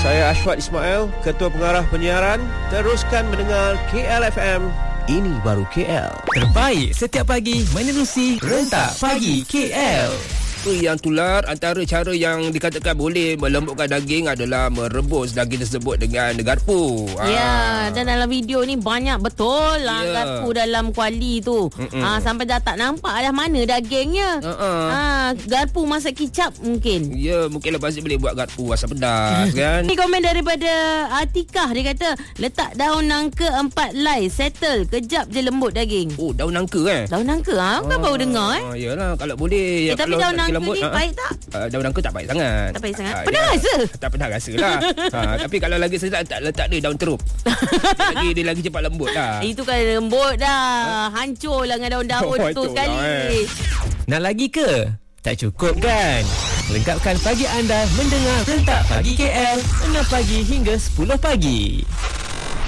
Saya Ashwat Ismail, Ketua Pengarah Penyiaran. Teruskan mendengar KLFM. Ini baru KL. Terbaik setiap pagi menerusi Rentak Pagi KL. Yang tular, antara cara yang dikatakan boleh melembutkan daging adalah merebus daging tersebut dengan garpu. Ya, dan dalam video ni banyak betul lah garpu dalam kuali tu. Sampai dah tak nampak dah mana dagingnya. Garpu masak kicap mungkin. Ya, mungkin lepas ni boleh buat garpu asam pedas kan. Ini komen daripada Atikah. Dia kata, letak daun nangka 4 helai, settle, kejap je lembut daging. Oh, daun nangka Daun nangka kan baru dengar Yalah, kalau boleh. Tapi kalau daun nangka lembut, ni pahit tak? Daun nangka tak pahit sangat. Tak pahit sangat? Pernah rasa? Tak pernah rasa lah. Tapi kalau lagi sedap, tak letak dia daun teruk. Dia lagi cepat lembut lah. Itu kan lembut dah. Hancur lah dengan daun-daun tu sekali. Nak lagi ke? Tak cukup kan? Lengkapkan pagi anda mendengar Rentak Pagi KL 6 pagi hingga 10 pagi.